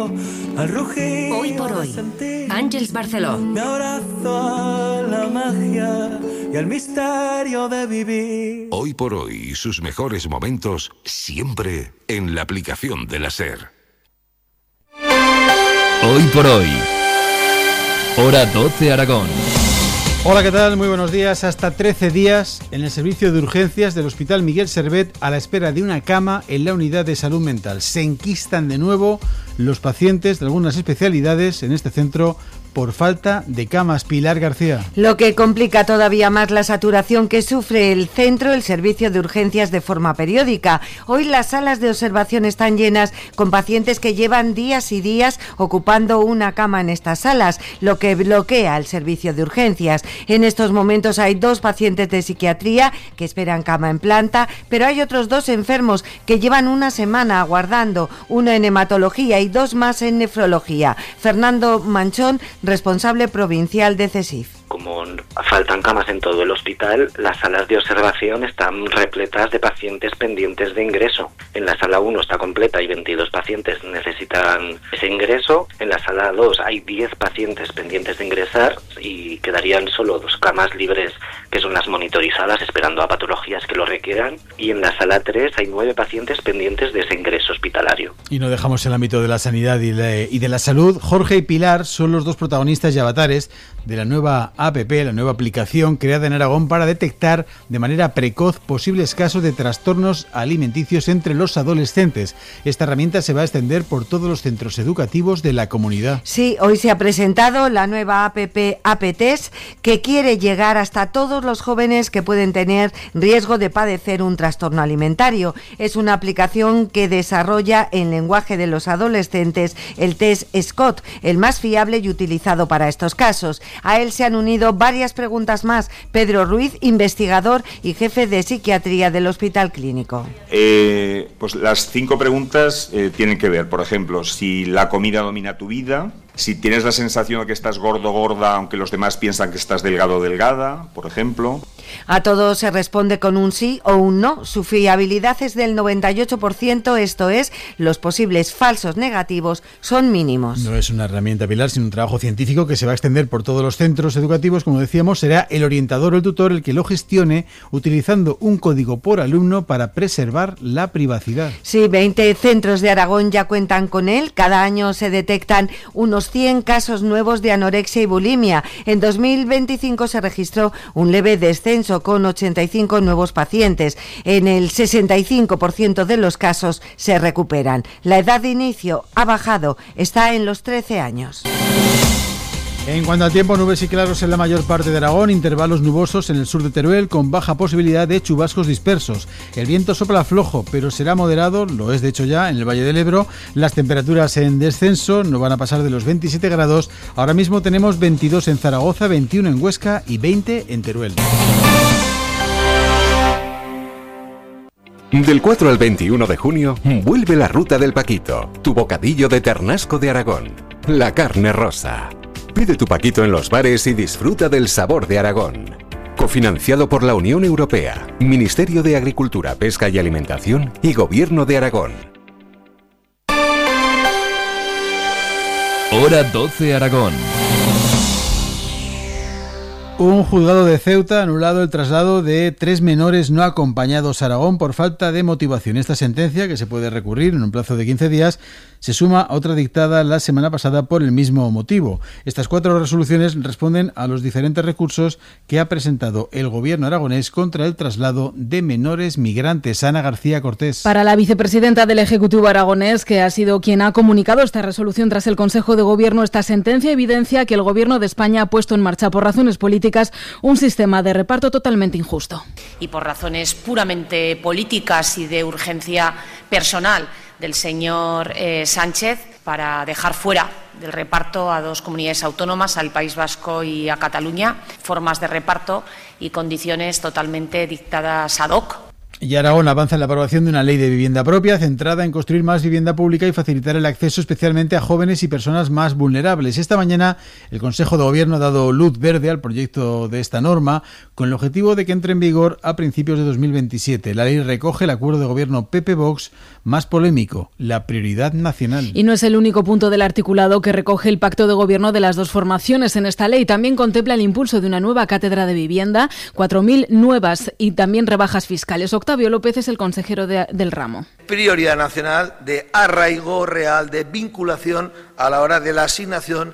al rugir. Hoy por hoy, Àngels Barceló. Me abrazo a la magia y al misterio de vivir. Hoy por hoy, sus mejores momentos siempre en la aplicación de la SER. Hoy por hoy, hora 12 Aragón. Hola, ¿qué tal? Muy buenos días. Hasta 13 días en el servicio de urgencias del Hospital Miguel Servet a la espera de una cama en la unidad de salud mental. Se enquistan de nuevo los pacientes de algunas especialidades en este centro por falta de camas. Pilar García. Lo que complica todavía más la saturación que sufre el centro, el servicio de urgencias de forma periódica. Hoy las salas de observación están llenas con pacientes que llevan días y días ocupando una cama en estas salas, lo que bloquea el servicio de urgencias. En estos momentos hay 2 pacientes de psiquiatría que esperan cama en planta, pero hay otros 2 enfermos que llevan una semana aguardando, uno en hematología y 2 más en nefrología. Fernando Manchón, responsable provincial de CESIF. Como faltan camas en todo el hospital, las salas de observación están repletas de pacientes pendientes de ingreso. En la sala 1 está completa y 22 pacientes necesitan ese ingreso. En la sala 2 hay 10 pacientes pendientes de ingresar y quedarían solo 2 camas libres, que son las monitorizadas, esperando a patologías que lo requieran. Y en la sala 3 hay 9 pacientes pendientes de ese ingreso hospitalario. Y no dejamos el ámbito de la sanidad y de la salud. Jorge y Pilar son los 2 protagonistas y avatares de la nueva APP, la nueva aplicación creada en Aragón para detectar de manera precoz posibles casos de trastornos alimenticios entre los adolescentes. Esta herramienta se va a extender por todos los centros educativos de la comunidad. Sí, hoy se ha presentado la nueva APP APTES, que quiere llegar hasta todos los jóvenes que pueden tener riesgo de padecer un trastorno alimentario. Es una aplicación que desarrolla en lenguaje de los adolescentes el test SCOT, el más fiable y utilizado para estos casos. A él se han unido varias preguntas más. Pedro Ruiz, investigador y jefe de psiquiatría del Hospital Clínico. Pues las 5 preguntas tienen que ver, por ejemplo, si la comida domina tu vida, si tienes la sensación de que estás gordo o gorda, aunque los demás piensan que estás delgado o delgada, por ejemplo. A todo se responde con un sí o un no. Su fiabilidad es del 98%, esto es, los posibles falsos negativos son mínimos. No es una herramienta, Pilar, sino un trabajo científico que se va a extender por todos los centros educativos. Como decíamos, será el orientador o el tutor el que lo gestione utilizando un código por alumno para preservar la privacidad. Sí, 20 centros de Aragón ya cuentan con él. Cada año se detectan unos 100 casos nuevos de anorexia y bulimia. En 2025 se registró un leve descenso con 85 nuevos pacientes. En el 65% de los casos se recuperan. La edad de inicio ha bajado, está en los 13 años. En cuanto al tiempo, nubes y claros en la mayor parte de Aragón, intervalos nubosos en el sur de Teruel con baja posibilidad de chubascos dispersos. El viento sopla flojo, pero será moderado, lo es de hecho ya en el Valle del Ebro. Las temperaturas en descenso no van a pasar de los 27 grados. Ahora mismo tenemos 22 en Zaragoza, 21 en Huesca y 20 en Teruel. Del 4 al 21 de junio, vuelve la Ruta del Paquito, tu bocadillo de ternasco de Aragón. La carne rosa. Pide tu paquito en los bares y disfruta del sabor de Aragón. Cofinanciado por la Unión Europea, Ministerio de Agricultura, Pesca y Alimentación y Gobierno de Aragón. Hora 12 Aragón. Un juzgado de Ceuta ha anulado el traslado de 3 menores no acompañados a Aragón por falta de motivación. Esta sentencia, que se puede recurrir en un plazo de 15 días, se suma a otra dictada la semana pasada por el mismo motivo. Estas 4 resoluciones responden a los diferentes recursos que ha presentado el gobierno aragonés contra el traslado de menores migrantes. Ana García Cortés. Para la vicepresidenta del Ejecutivo aragonés, que ha sido quien ha comunicado esta resolución tras el Consejo de Gobierno, esta sentencia evidencia que el Gobierno de España ha puesto en marcha por razones políticas un sistema de reparto totalmente injusto. Y por razones puramente políticas y de urgencia personal del señor Sánchez, para dejar fuera del reparto a 2 comunidades autónomas, al País Vasco y a Cataluña, formas de reparto y condiciones totalmente dictadas ad hoc Y Aragón avanza en la aprobación de una ley de vivienda propia centrada en construir más vivienda pública y facilitar el acceso especialmente a jóvenes y personas más vulnerables. Esta mañana el Consejo de Gobierno ha dado luz verde al proyecto de esta norma con el objetivo de que entre en vigor a principios de 2027. La ley recoge el acuerdo de gobierno PP-Vox más polémico, la prioridad nacional. Y no es el único punto del articulado que recoge el pacto de gobierno de las dos formaciones en esta ley. También contempla el impulso de una nueva cátedra de vivienda, 4.000 nuevas y también rebajas fiscales. Octavio López es el consejero del ramo. Prioridad nacional de arraigo real, de vinculación a la hora de la asignación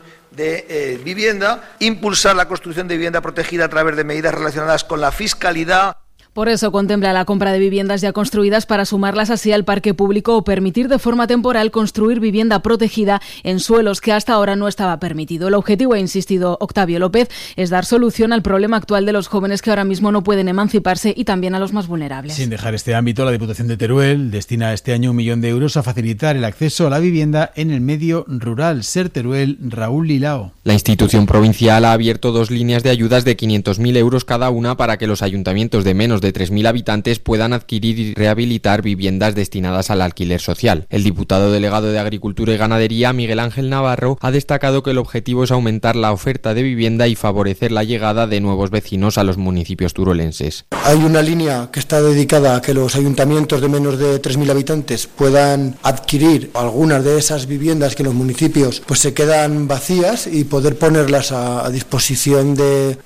de vivienda, impulsar la construcción de vivienda protegida a través de medidas relacionadas con la fiscalidad. Por eso contempla la compra de viviendas ya construidas para sumarlas así al parque público o permitir de forma temporal construir vivienda protegida en suelos que hasta ahora no estaba permitido. El objetivo, ha insistido Octavio López, es dar solución al problema actual de los jóvenes que ahora mismo no pueden emanciparse y también a los más vulnerables. Sin dejar este ámbito, la Diputación de Teruel destina este año 1 millón de euros a facilitar el acceso a la vivienda en el medio rural. Ser Teruel, Raúl Lilao. La institución provincial ha abierto 2 líneas de ayudas de 500.000 euros cada una para que los ayuntamientos de menos de 3.000 habitantes puedan adquirir y rehabilitar viviendas destinadas al alquiler social. El diputado delegado de Agricultura y Ganadería, Miguel Ángel Navarro, ha destacado que el objetivo es aumentar la oferta de vivienda y favorecer la llegada de nuevos vecinos a los municipios turolenses. Hay una línea que está dedicada a que los ayuntamientos de menos de 3.000 habitantes puedan adquirir algunas de esas viviendas que en los municipios pues se quedan vacías y poder ponerlas a disposición de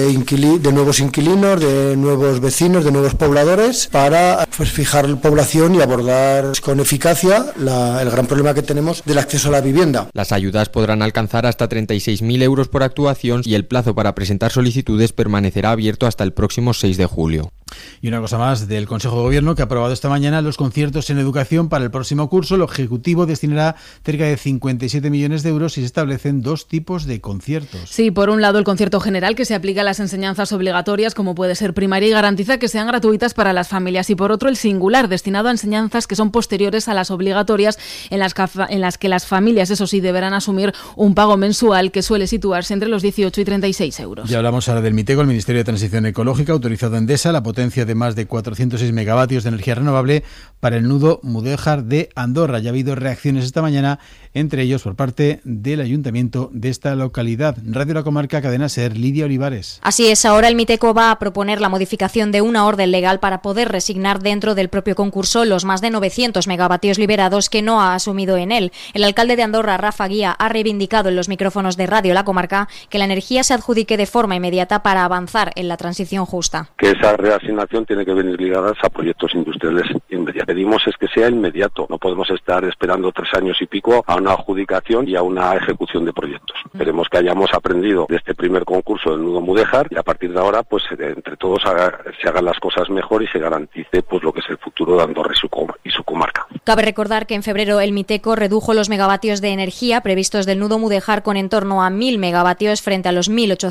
nuevos inquilinos, de nuevos vecinos, de nuevos pobladores, para fijar la población y abordar con eficacia el gran problema que tenemos del acceso a la vivienda. Las ayudas podrán alcanzar hasta 36.000 euros por actuación y el plazo para presentar solicitudes permanecerá abierto hasta el próximo 6 de julio. Y una cosa más del Consejo de Gobierno, que ha aprobado esta mañana los conciertos en educación para el próximo curso. El Ejecutivo destinará cerca de 57 millones de euros y se establecen 2 tipos de conciertos. Sí, por un lado el concierto general, que se aplica a las enseñanzas obligatorias como puede ser primaria y garantiza que sean gratuitas para las familias, y por otro el singular, destinado a enseñanzas que son posteriores a las obligatorias, en las que las familias, eso sí, deberán asumir un pago mensual que suele situarse entre los 18 y 36 euros. Ya hablamos ahora del MITECO. El Ministerio de Transición Ecológica ha autorizado a Endesa la potencia de más de 406 megavatios de energía renovable para el nudo Mudéjar de Andorra. Ya ha habido reacciones esta mañana, entre ellos por parte del ayuntamiento de esta localidad. Radio La Comarca, Cadena SER, Lidia Olivares. Así es, ahora el MITECO va a proponer la modificación de una orden legal para poder resignar dentro del propio concurso los más de 900 megavatios liberados que no ha asumido en él. El alcalde de Andorra, Rafa Guía, ha reivindicado en los micrófonos de Radio La Comarca que la energía se adjudique de forma inmediata para avanzar en la transición justa. Que esa reasignación tiene que venir ligada a proyectos industriales inmediatos. Pedimos es que sea inmediato. No podemos estar esperando 3 años y pico a una adjudicación y a una ejecución de proyectos. Esperemos que hayamos aprendido de este primer concurso del nudo Mudéjar y a partir de ahora, pues entre todos se hagan las cosas mejor y se garantice pues lo que es el futuro de Andorra y su comarca. Cabe recordar que en febrero el MITECO redujo los megavatios de energía previstos del nudo Mudéjar con en torno a 1.000 megavatios frente a los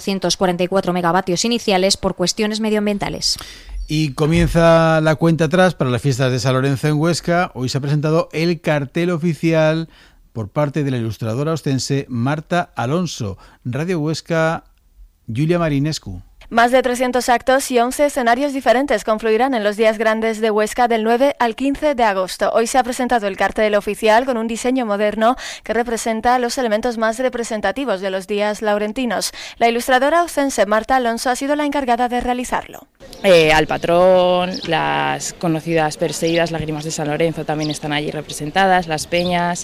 1.844 megavatios iniciales por cuestiones medioambientales. Y comienza la cuenta atrás para las fiestas de San Lorenzo en Huesca. Hoy se ha presentado el cartel oficial por parte de la ilustradora ostense Marta Alonso. Radio Huesca, Julia Marinescu. Más de 300 actos y 11 escenarios diferentes confluirán en los días grandes de Huesca del 9 al 15 de agosto. Hoy se ha presentado el cartel oficial con un diseño moderno que representa los elementos más representativos de los días laurentinos. La ilustradora ocense Marta Alonso ha sido la encargada de realizarlo. Al patrón, las conocidas perseguidas lágrimas de San Lorenzo también están allí representadas, las peñas,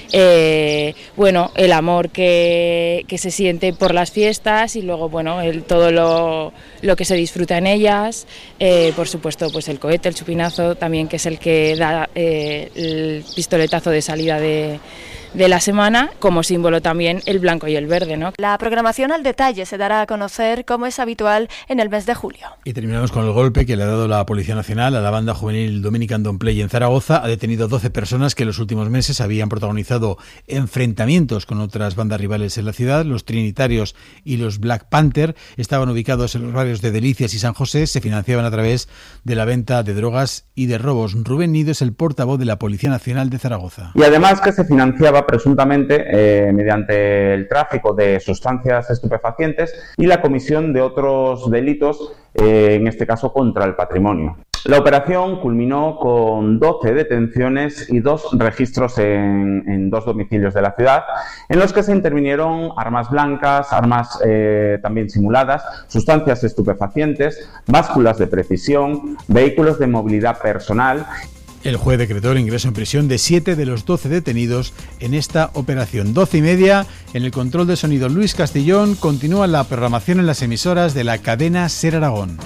el amor que se siente por las fiestas y luego todo lo que se disfruta en ellas, por supuesto pues el cohete, el chupinazo también, que es el que da el pistoletazo de salida de la semana, como símbolo también el blanco y el verde, ¿no? La programación al detalle se dará a conocer, como es habitual, en el mes de julio. Y terminamos con el golpe que le ha dado la Policía Nacional a la banda juvenil Dominican Don't Play en Zaragoza. Ha detenido 12 personas que en los últimos meses habían protagonizado enfrentamientos con otras bandas rivales en la ciudad. Los Trinitarios y los Black Panther estaban ubicados en los barrios de Delicias y San José. Se financiaban a través de la venta de drogas y de robos. Rubén Nido es el portavoz de la Policía Nacional de Zaragoza. Y además que se financiaba presuntamente mediante el tráfico de sustancias estupefacientes y la comisión de otros delitos, en este caso contra el patrimonio. La operación culminó con 12 detenciones y 2 registros en 2 domicilios de la ciudad, en los que se intervinieron armas blancas, armas también simuladas, sustancias estupefacientes, básculas de precisión, vehículos de movilidad personal. El juez decretó el ingreso en prisión de 7 de los 12 detenidos en esta operación. 12:30, en el control de sonido Luis Castillón. Continúa la programación en las emisoras de la cadena SER Aragón.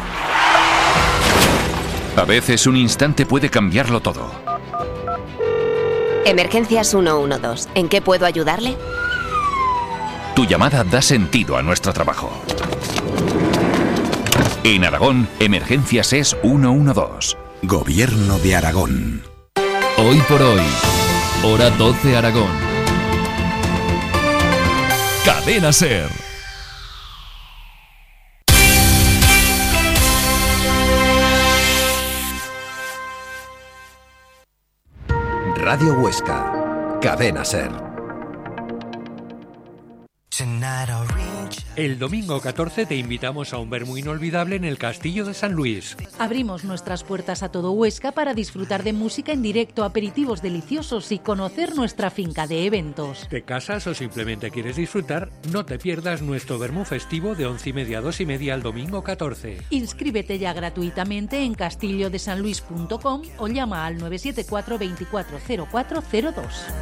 A veces un instante puede cambiarlo todo. Emergencias 112. ¿En qué puedo ayudarle? Tu llamada da sentido a nuestro trabajo. En Aragón, Emergencias es 112. Gobierno de Aragón. Hoy por hoy, hora 12 Aragón. Cadena SER. Radio Huesca, Cadena SER. El domingo 14 te invitamos a un vermú inolvidable en el Castillo de San Luis. Abrimos nuestras puertas a todo Huesca para disfrutar de música en directo, aperitivos deliciosos y conocer nuestra finca de eventos. ¿Te casas o simplemente quieres disfrutar? No te pierdas nuestro vermú festivo de 11:30 a 2:30 el domingo 14. Inscríbete ya gratuitamente en castillodesanluis.com o llama al 974 24 0402.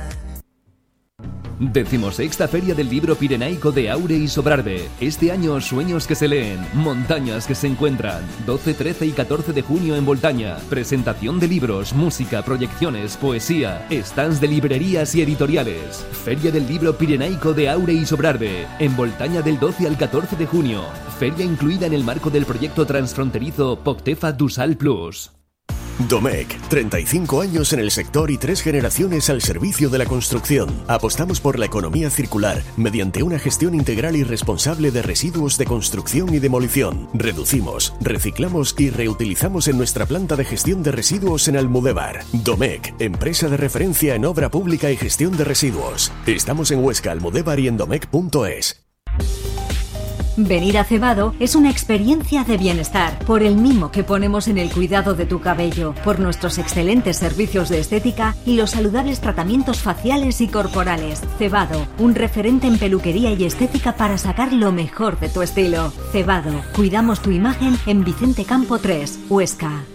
16ª Feria del Libro Pirenaico de Aure y Sobrarbe. Este año, sueños que se leen, montañas que se encuentran. 12, 13 y 14 de junio en Voltaña. Presentación de libros, música, proyecciones, poesía, stands de librerías y editoriales. Feria del Libro Pirenaico de Aure y Sobrarbe. En Voltaña del 12 al 14 de junio. Feria incluida en el marco del proyecto transfronterizo Poctefa Dusal Plus. Domecq, 35 años en el sector y 3 generaciones al servicio de la construcción. Apostamos por la economía circular mediante una gestión integral y responsable de residuos de construcción y demolición. Reducimos, reciclamos y reutilizamos en nuestra planta de gestión de residuos en Almudévar. Domecq, empresa de referencia en obra pública y gestión de residuos. Estamos en Huesca, Almudévar y en domecq.es. Venir a Cebado es una experiencia de bienestar, por el mimo que ponemos en el cuidado de tu cabello, por nuestros excelentes servicios de estética y los saludables tratamientos faciales y corporales. Cebado, un referente en peluquería y estética para sacar lo mejor de tu estilo. Cebado, cuidamos tu imagen en Vicente Campo 3, Huesca.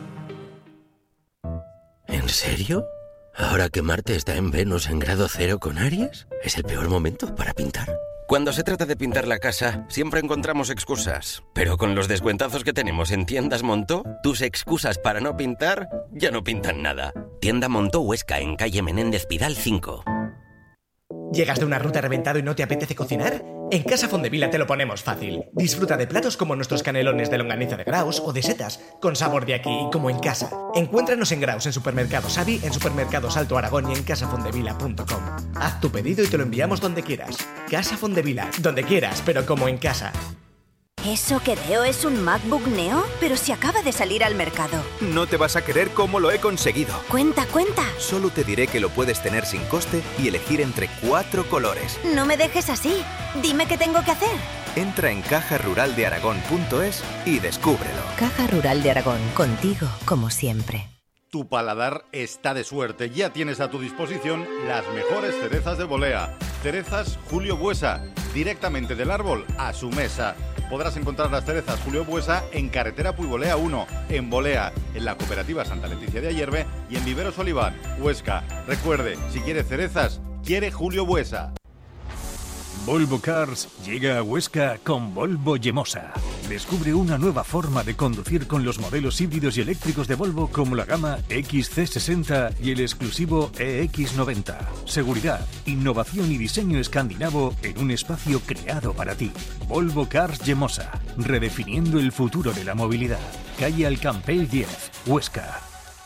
¿En serio? ¿Ahora que Marte está en Venus en grado 0 con Aries? ¿Es el peor momento para pintar? Cuando se trata de pintar la casa, siempre encontramos excusas. Pero con los descuentazos que tenemos en Tiendas Montó, tus excusas para no pintar ya no pintan nada. Tienda Montó Huesca, en calle Menéndez Pidal 5. ¿Llegas de una ruta reventado y no te apetece cocinar? En Casa Fondevila te lo ponemos fácil. Disfruta de platos como nuestros canelones de longaniza de Graus o de setas, con sabor de aquí, como en casa. Encuéntranos en Graus, en Supermercados Avi, en Supermercados Alto Aragón y en casafondevila.com. Haz tu pedido y te lo enviamos donde quieras. Casa Fondevila, donde quieras, pero como en casa. ¿Eso que veo es un MacBook Neo? Pero si acaba de salir al mercado. No te vas a creer cómo lo he conseguido. Cuenta, cuenta. Solo te diré que lo puedes tener sin coste y elegir entre 4 colores. No me dejes así. Dime qué tengo que hacer. Entra en cajaruraldearagón.es y descúbrelo. Caja Rural de Aragón, contigo como siempre. Tu paladar está de suerte. Ya tienes a tu disposición las mejores cerezas de Bolea. Cerezas Julio Buesa, directamente del árbol a su mesa. Podrás encontrar las cerezas Julio Buesa en Carretera Puibolea 1, en Bolea, en la Cooperativa Santa Leticia de Ayerbe y en Viveros Oliván, Huesca. Recuerde, si quiere cerezas, quiere Julio Buesa. Volvo Cars llega a Huesca con Volvo Yemosa. Descubre una nueva forma de conducir con los modelos híbridos y eléctricos de Volvo como la gama XC60 y el exclusivo EX90. Seguridad, innovación y diseño escandinavo en un espacio creado para ti. Volvo Cars Yemosa, redefiniendo el futuro de la movilidad. Calle Alcampell 10, Huesca.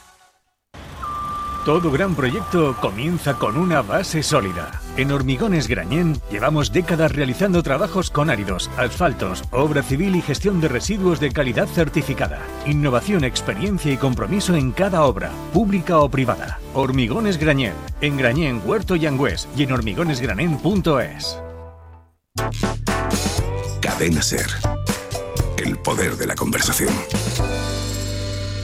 Todo gran proyecto comienza con una base sólida. En Hormigones Grañén llevamos décadas realizando trabajos con áridos, asfaltos, obra civil y gestión de residuos de calidad certificada. Innovación, experiencia y compromiso en cada obra, pública o privada. Hormigones Grañén, en Grañén, Huerto y Angüés y en hormigonesgranen.es. Cadena SER. El poder de la conversación.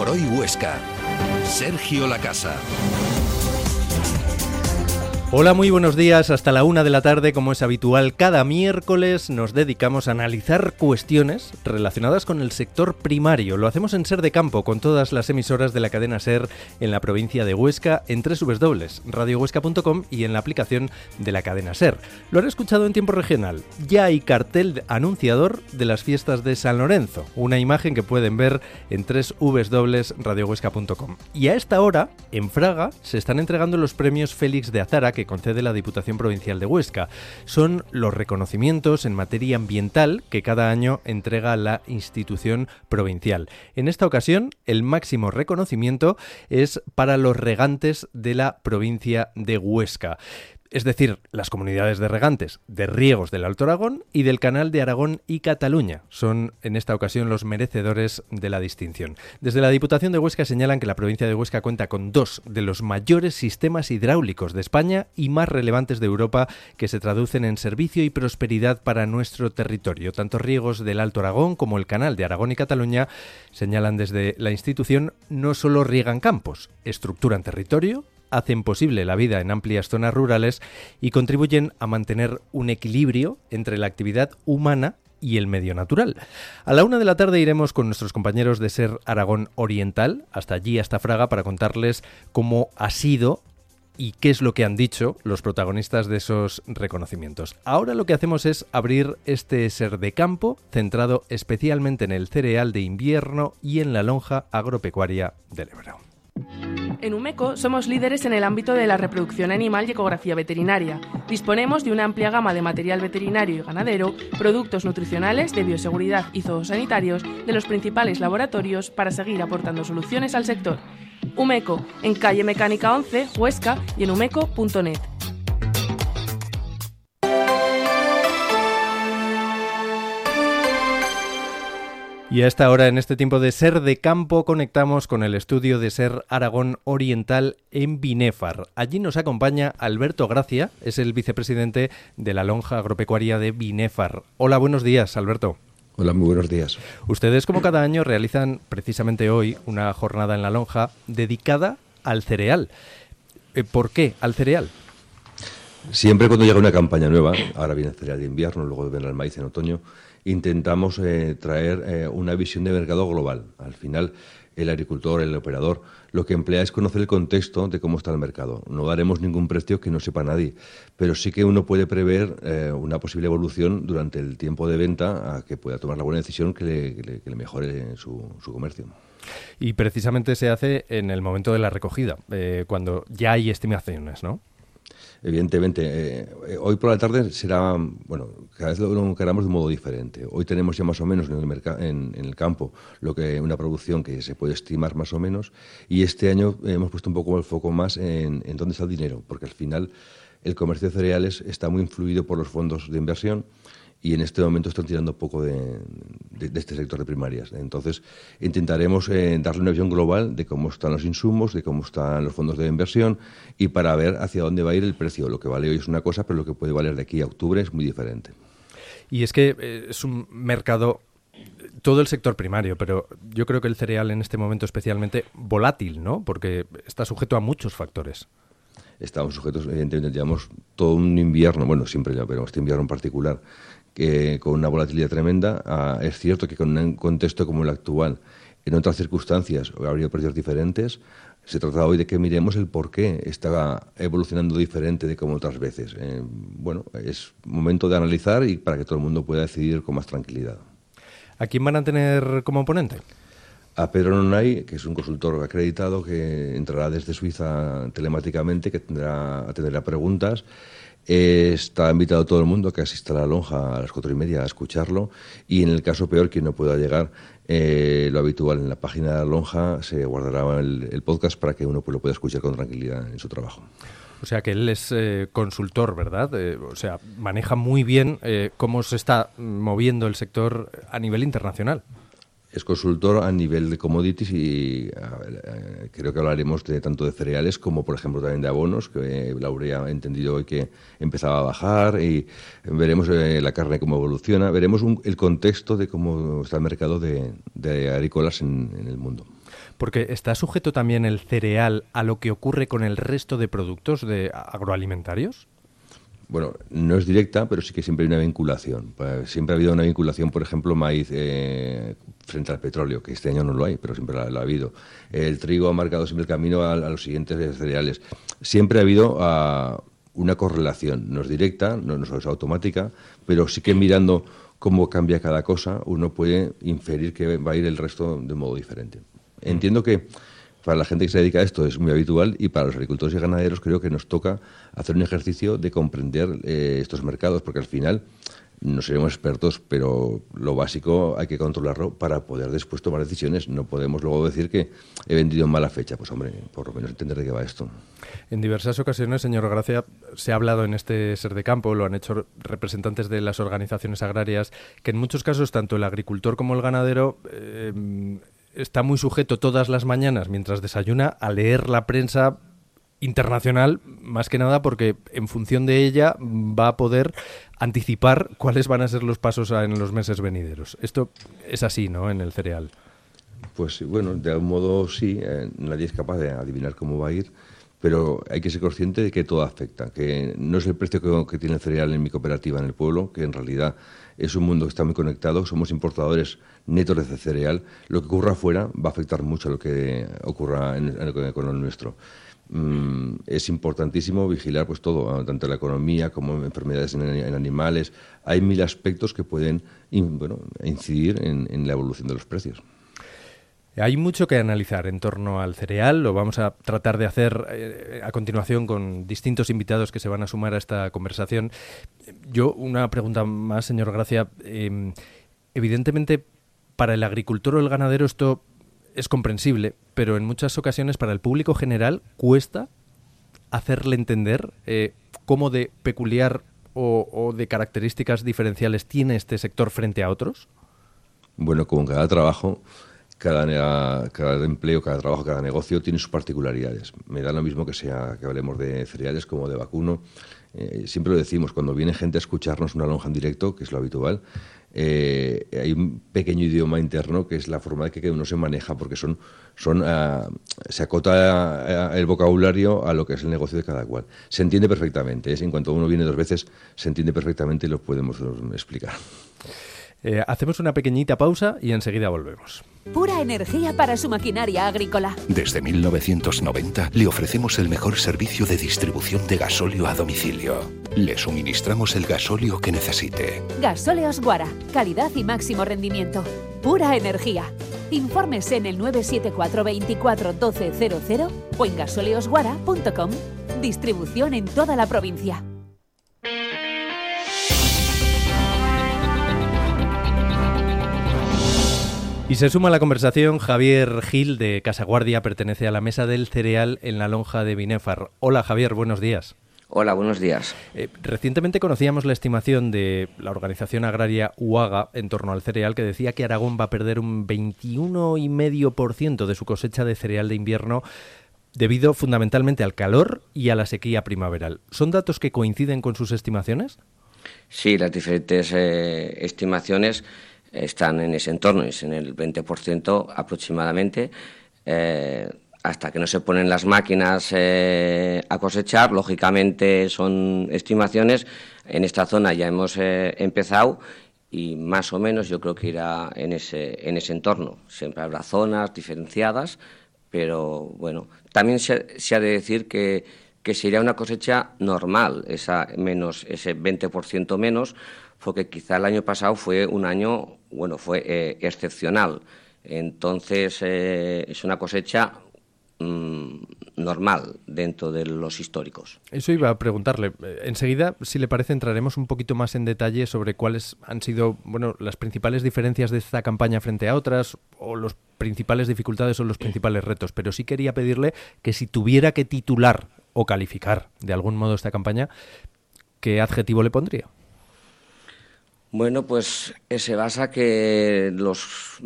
Hoy Huesca. Sergio Lacasa. Hola, muy buenos días. Hasta la 1 de la tarde, como es habitual, cada miércoles nos dedicamos a analizar cuestiones relacionadas con el sector primario. Lo hacemos en Ser de Campo, con todas las emisoras de la cadena Ser en la provincia de Huesca, en www.radiohuesca.com y en la aplicación de la cadena Ser. Lo han escuchado en tiempo regional. Ya hay cartel anunciador de las fiestas de San Lorenzo, una imagen que pueden ver en www.radiohuesca.com. Y a esta hora, en Fraga, se están entregando los premios Félix de Azara que concede la Diputación Provincial de Huesca. Son los reconocimientos en materia ambiental que cada año entrega la institución provincial. En esta ocasión, el máximo reconocimiento es para los regantes de la provincia de Huesca. Es decir, las comunidades de regantes de riegos del Alto Aragón y del Canal de Aragón y Cataluña son en esta ocasión los merecedores de la distinción. Desde la Diputación de Huesca señalan que la provincia de Huesca cuenta con dos de los mayores sistemas hidráulicos de España y más relevantes de Europa, que se traducen en servicio y prosperidad para nuestro territorio. Tanto riegos del Alto Aragón como el Canal de Aragón y Cataluña, señalan desde la institución, no solo riegan campos, estructuran territorio, hacen posible la vida en amplias zonas rurales y contribuyen a mantener un equilibrio entre la actividad humana y el medio natural. A la 1 de la tarde iremos con nuestros compañeros de Ser Aragón Oriental, hasta allí, hasta Fraga, para contarles cómo ha sido y qué es lo que han dicho los protagonistas de esos reconocimientos. Ahora lo que hacemos es abrir este Ser de Campo, centrado especialmente en el cereal de invierno y en la lonja agropecuaria del Ebro. En Umeco somos líderes en el ámbito de la reproducción animal y ecografía veterinaria. Disponemos de una amplia gama de material veterinario y ganadero, productos nutricionales, de bioseguridad y zoosanitarios de los principales laboratorios para seguir aportando soluciones al sector. Umeco, en calle Mecánica 11, Huesca, y en umeco.net. Y a esta hora, en este tiempo de Ser de Campo, conectamos con el estudio de Ser Aragón Oriental en Binéfar. Allí nos acompaña Alberto Gracia, es el vicepresidente de la lonja agropecuaria de Binéfar. Hola, buenos días, Alberto. Hola, muy buenos días. Ustedes, como cada año, realizan precisamente hoy una jornada en la lonja dedicada al cereal. ¿Por qué al cereal? Siempre cuando llega una campaña nueva, ahora viene el cereal de invierno, luego viene el maíz en otoño, intentamos traer una visión de mercado global. Al final, el agricultor, el operador, lo que emplea es conocer el contexto de cómo está el mercado. No daremos ningún precio que no sepa nadie, pero sí que uno puede prever una posible evolución durante el tiempo de venta a que pueda tomar la buena decisión que le mejore su comercio. Y precisamente se hace en el momento de la recogida, cuando ya hay estimaciones, ¿no? Evidentemente, hoy por la tarde será, bueno, cada vez lo encaramos de un modo diferente. Hoy tenemos ya más o menos en el campo una producción que se puede estimar más o menos, y este año hemos puesto un poco el foco más en dónde está el dinero, porque al final el comercio de cereales está muy influido por los fondos de inversión, y en este momento están tirando poco de este sector de primarias. Entonces, intentaremos darle una visión global de cómo están los insumos, de cómo están los fondos de inversión, y para ver hacia dónde va a ir el precio. Lo que vale hoy es una cosa, pero lo que puede valer de aquí a octubre es muy diferente. Y es que es un mercado, todo el sector primario, pero yo creo que el cereal en este momento especialmente volátil, ¿no? Porque está sujeto a muchos factores. Estamos sujetos, evidentemente, llevamos todo un invierno, bueno, siempre ya, pero este invierno en particular, que con una volatilidad tremenda. Es cierto que con un contexto como el actual, en otras circunstancias habría precios diferentes. Se trata hoy de que miremos el por qué está evolucionando diferente de como otras veces. Bueno, es momento de analizar y para que todo el mundo pueda decidir con más tranquilidad. ¿A quién van a tener como ponente? A Pedro Nonay, que es un consultor acreditado que entrará desde Suiza telemáticamente, que atenderá preguntas. Está invitado todo el mundo que asista a la lonja a las 4:30 a escucharlo, y en el caso peor, quien no pueda llegar, lo habitual en la página de la lonja se guardará el podcast para que uno lo pueda escuchar con tranquilidad en su trabajo. O sea que él es consultor, ¿verdad? O sea, maneja muy bien cómo se está moviendo el sector a nivel internacional. Es consultor a nivel de commodities y creo que hablaremos tanto de cereales como, por ejemplo, también de abonos, que la urea ha entendido hoy que empezaba a bajar, y veremos la carne cómo evoluciona, veremos el contexto de cómo está el mercado de agrícolas en el mundo. Porque ¿está sujeto también el cereal a lo que ocurre con el resto de productos agroalimentarios? Bueno, no es directa, pero sí que siempre hay una vinculación. Siempre ha habido una vinculación, por ejemplo, maíz frente al petróleo, que este año no lo hay, pero siempre lo ha habido. El trigo ha marcado siempre el camino a los siguientes cereales. Siempre ha habido una correlación, no es directa, no es automática, pero sí que mirando cómo cambia cada cosa, uno puede inferir que va a ir el resto de modo diferente. Entiendo que para la gente que se dedica a esto es muy habitual, y para los agricultores y ganaderos creo que nos toca hacer un ejercicio de comprender estos mercados, porque al final no seremos expertos, pero lo básico hay que controlarlo para poder después tomar decisiones. No podemos luego decir que he vendido en mala fecha. Pues hombre, por lo menos entender de qué va esto. En diversas ocasiones, señor Gracia, se ha hablado en este Ser de Campo, lo han hecho representantes de las organizaciones agrarias, que en muchos casos tanto el agricultor como el ganadero está muy sujeto todas las mañanas mientras desayuna a leer la prensa internacional, más que nada porque en función de ella va a poder anticipar cuáles van a ser los pasos en los meses venideros. Esto es así, ¿no?, en el cereal. Pues bueno, de algún modo sí, nadie es capaz de adivinar cómo va a ir, pero hay que ser consciente de que todo afecta, que no es el precio que tiene el cereal en mi cooperativa en el pueblo, que en realidad es un mundo que está muy conectado, somos importadores netos de cereal. Lo que ocurra afuera va a afectar mucho a lo que ocurra con lo nuestro. Es importantísimo vigilar pues todo, tanto la economía como enfermedades en animales. Hay 1000 aspectos que pueden incidir en la evolución de los precios. Hay mucho que analizar en torno al cereal, lo vamos a tratar de hacer a continuación con distintos invitados que se van a sumar a esta conversación. Yo, una pregunta más, señor Gracia. Evidentemente, para el agricultor o el ganadero esto es comprensible, pero en muchas ocasiones para el público general cuesta hacerle entender cómo de peculiar o de características diferenciales tiene este sector frente a otros. Bueno, como en cada trabajo, cada empleo, cada trabajo, cada negocio tiene sus particularidades. Me da lo mismo que hablemos de cereales como de vacuno. Siempre lo decimos, cuando viene gente a escucharnos una lonja en directo, que es lo habitual, hay un pequeño idioma interno que es la forma de que uno se maneja, porque se acota el vocabulario a lo que es el negocio de cada cual. Se entiende perfectamente, en cuanto uno viene 2 veces, se entiende perfectamente y lo podemos explicar. Hacemos una pequeñita pausa y enseguida volvemos. Pura energía para su maquinaria agrícola. Desde 1990 le ofrecemos el mejor servicio de distribución de gasóleo a domicilio. Le suministramos el gasóleo que necesite. Gasóleos Guara, calidad y máximo rendimiento. Pura energía. Infórmese en el 974 24 1200 o en gasóleosguara.com. Distribución en toda la provincia. Y se suma a la conversación Javier Gil, de Casaguardia, pertenece a la Mesa del Cereal en la Lonja de Binéfar. Hola Javier, buenos días. Hola, buenos días. Recientemente conocíamos la estimación de la organización agraria UAGA en torno al cereal, que decía que Aragón va a perder un 21,5% de su cosecha de cereal de invierno debido fundamentalmente al calor y a la sequía primaveral. ¿Son datos que coinciden con sus estimaciones? Sí, las diferentes estimaciones están en ese entorno, es en el 20% aproximadamente, hasta que no se ponen las máquinas a cosechar. Lógicamente son estimaciones. En esta zona ya hemos empezado y más o menos yo creo que irá en ese entorno. Siempre habrá zonas diferenciadas, pero bueno, también se ha de decir que sería una cosecha normal, ese 20% menos, porque quizá el año pasado fue un año, fue excepcional. Entonces es una cosecha normal dentro de los históricos. Eso iba a preguntarle. Enseguida, si le parece, entraremos un poquito más en detalle sobre cuáles han sido las principales diferencias de esta campaña frente a otras, o las principales dificultades o los principales retos. Pero sí quería pedirle que si tuviera que titular o calificar de algún modo esta campaña, ¿qué adjetivo le pondría? Bueno, pues se basa que los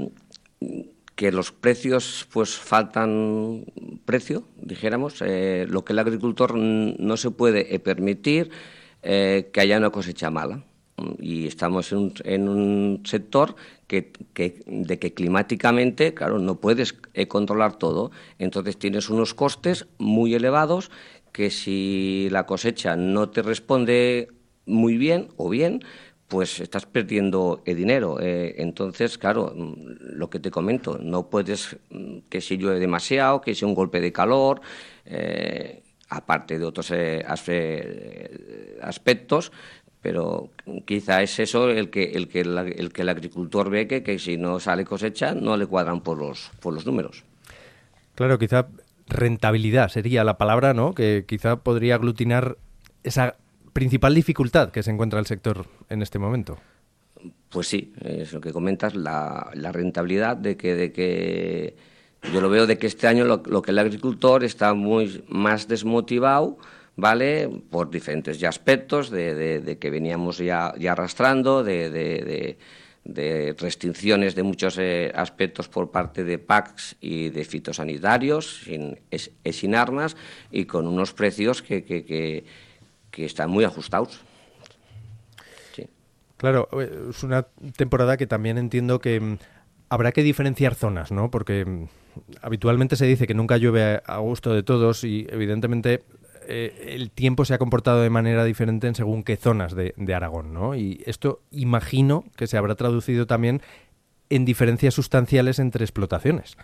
precios, pues faltan precio, dijéramos. Lo que el agricultor no se puede permitir, que haya una cosecha mala. y estamos en un sector que climáticamente, claro, no puedes controlar todo. Entonces tienes unos costes muy elevados que si la cosecha no te responde muy bien o bien, pues estás perdiendo dinero. Entonces, claro, lo que te comento, no puedes, que si llueve demasiado, que si un golpe de calor, aparte de otros aspectos, pero quizá es eso el que el agricultor ve que si no sale cosecha no le cuadran por los números. Claro, quizá rentabilidad sería la palabra, ¿no? Que quizá podría aglutinar esa principal dificultad que se encuentra el sector en este momento. Pues sí, es lo que comentas, la rentabilidad de que yo lo veo de que este año lo que el agricultor está muy más desmotivado, ¿vale? Por diferentes ya aspectos de que veníamos ya arrastrando, de restricciones de muchos aspectos por parte de PACs y de fitosanitarios, sin armas y con unos precios que están muy ajustados. Sí. Claro, es una temporada que también entiendo que habrá que diferenciar zonas, ¿no? Porque habitualmente se dice que nunca llueve a gusto de todos y evidentemente el tiempo se ha comportado de manera diferente en según qué zonas de Aragón, ¿no? Y esto imagino que se habrá traducido también en diferencias sustanciales entre explotaciones.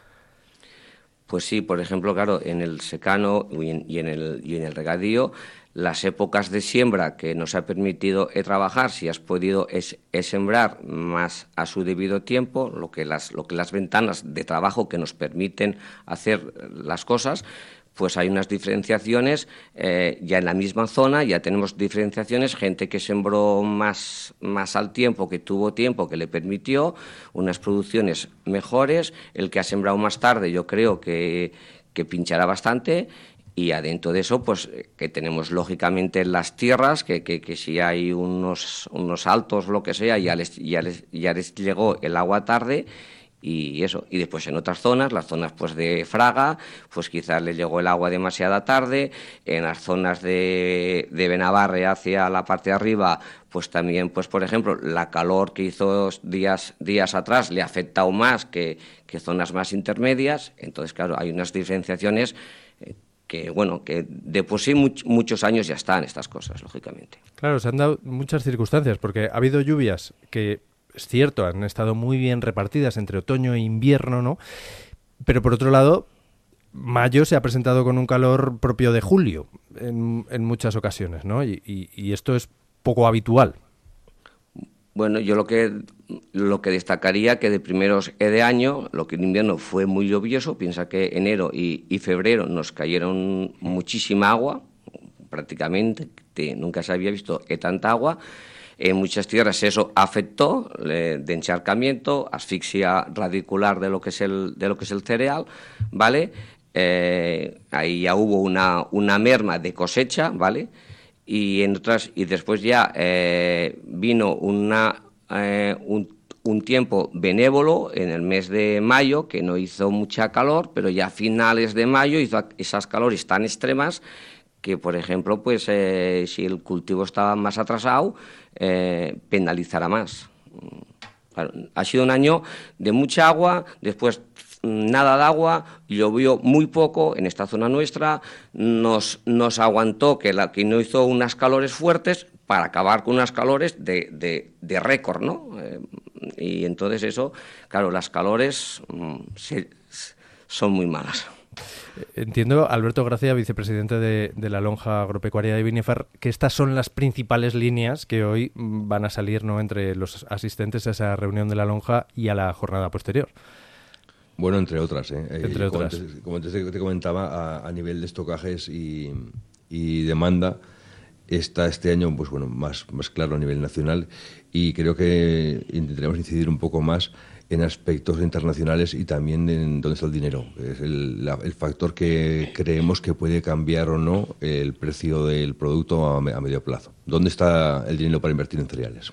Pues sí, por ejemplo, claro, en el secano y en el regadío, las épocas de siembra que nos ha permitido trabajar, si has podido sembrar más a su debido tiempo, lo que las ventanas de trabajo que nos permiten hacer las cosas, pues hay unas diferenciaciones, ya en la misma zona ya tenemos diferenciaciones, gente que sembró más al tiempo, que tuvo tiempo, que le permitió unas producciones mejores, el que ha sembrado más tarde yo creo que pinchará bastante, y adentro de eso pues que tenemos lógicamente las tierras, que si hay unos altos, lo que sea, ya les llegó el agua tarde, y eso, y después en otras zonas, las zonas pues de Fraga, pues quizás le llegó el agua demasiada tarde, en las zonas de Benabarre hacia la parte de arriba, pues también, pues por ejemplo, la calor que hizo días atrás le ha afectado más que zonas más intermedias, entonces claro, hay unas diferenciaciones que bueno, que de por sí muchos años ya están estas cosas, lógicamente. Claro, se han dado muchas circunstancias, porque ha habido lluvias que, es cierto, han estado muy bien repartidas entre otoño e invierno, ¿no? Pero por otro lado, mayo se ha presentado con un calor propio de julio en muchas ocasiones, ¿no? Y esto es poco habitual. Bueno, yo lo que destacaría que de primeros de año, lo que en invierno fue muy lluvioso, piensa que enero y febrero nos cayeron muchísima agua, prácticamente, nunca se había visto tanta agua. En muchas tierras eso afectó de encharcamiento, asfixia radicular de lo que es el cereal, ¿vale? Ahí ya hubo una merma de cosecha, ¿vale? Y después ya vino un tiempo benévolo en el mes de mayo, que no hizo mucha calor, pero ya a finales de mayo hizo esas calores tan extremas que, por ejemplo, pues si el cultivo estaba más atrasado, penalizará más. Claro, ha sido un año de mucha agua, después nada de agua, llovió muy poco en esta zona nuestra, nos aguantó que no hizo unas calores fuertes para acabar con unas calores de récord, ¿no? Y entonces eso, claro, las calores son muy malas. Entiendo, Alberto Gracia, vicepresidente de la Lonja Agropecuaria de Binefar, que estas son las principales líneas que hoy van a salir, ¿no?, entre los asistentes a esa reunión de la Lonja y a la jornada posterior. Bueno, entre otras. Entre otras. Como antes te comentaba, a nivel de estocajes y demanda, está este año pues bueno más claro a nivel nacional, y creo que intentaremos incidir un poco más en aspectos internacionales y también en dónde está el dinero. Es el factor que creemos que puede cambiar o no el precio del producto a medio plazo. ¿Dónde está el dinero para invertir en cereales?